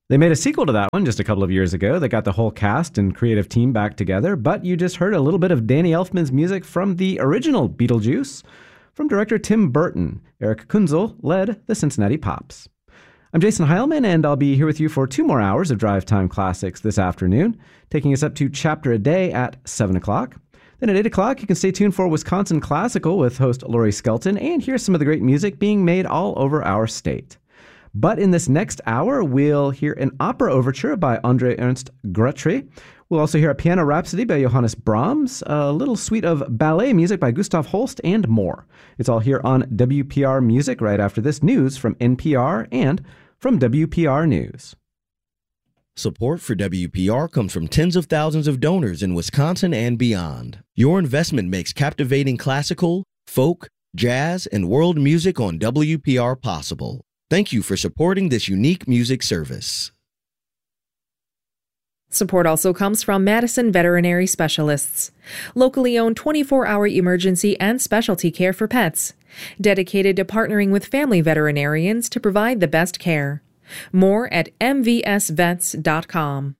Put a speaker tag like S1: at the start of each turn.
S1: They made a sequel to that one just a couple of years ago that got the whole cast and creative team back together, but you just heard a little bit of Danny Elfman's music from the original Beetlejuice from director Tim Burton. Eric Kunzel led the Cincinnati Pops. I'm Jason Heilman, and I'll be here with you for 2 more hours of Drive Time Classics this afternoon, taking us up to Chapter a Day at 7 o'clock. Then at 8 o'clock, you can stay tuned for Wisconsin Classical with host Lori Skelton and hear some of the great music being made all over our state. But in this next hour, we'll hear an opera overture by André Ernst Grétry. We'll also hear a piano rhapsody by Johannes Brahms, a little suite of ballet music by Gustav Holst, and more. It's all here on WPR Music right after this news from NPR and from WPR News.
S2: Support for WPR comes from tens of thousands of donors in Wisconsin and beyond. Your investment makes captivating classical, folk, jazz, and world music on WPR possible. Thank you for supporting this unique music service.
S3: Support also comes from Madison Veterinary Specialists, locally owned 24-hour emergency and specialty care for pets, dedicated to partnering with family veterinarians to provide the best care. More at mvsvets.com.